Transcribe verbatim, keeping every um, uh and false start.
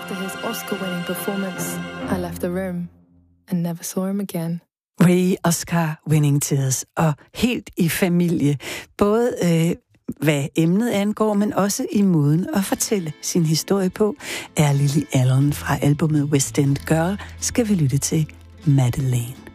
After his Oscar-winning performance, I left the room and never saw him again. Ray Oscar-winning tears, og helt i familie. Både øh, hvad emnet angår, men også i måden at fortælle sin historie på, er Lily Allen fra albumet West End Girl, skal vi lytte til Madeleine.